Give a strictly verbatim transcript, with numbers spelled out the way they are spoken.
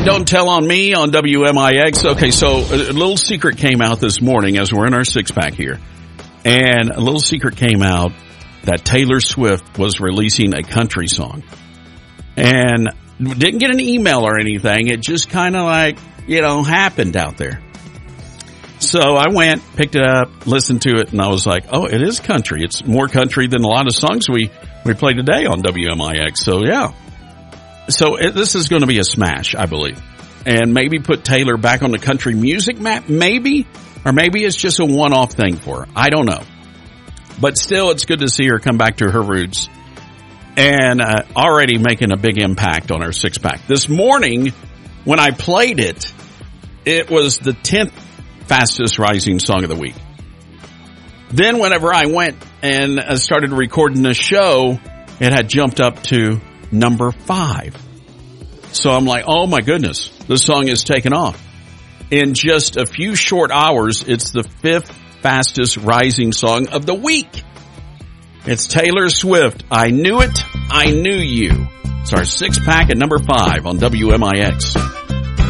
Don't Tell on Me on W M I X. Okay, so a little secret came out this morning as we're in our six-pack here. And a little secret came out that Taylor Swift was releasing a country song. And didn't get an email or anything. It just kind of like, you know, happened out there. So I went, picked it up, listened to it, and I was like, oh, it is country. It's more country than a lot of songs we, we play today on W M I X. So, yeah. So it, this is going to be a smash, I believe. And maybe put Taylor back on the country music map, maybe. Or maybe it's just a one-off thing for her. I don't know. But still, it's good to see her come back to her roots. And uh, already making a big impact on our six-pack. This morning, when I played it, it was the tenth fastest rising song of the week. Then whenever I went and started recording the show, it had jumped up to number five. So I'm like, oh my goodness, this song is taken off. In just a few short hours, it's the fifth fastest rising song of the week. It's Taylor Swift. I Knew It, I Knew You. It's our six pack at number five on W M I X.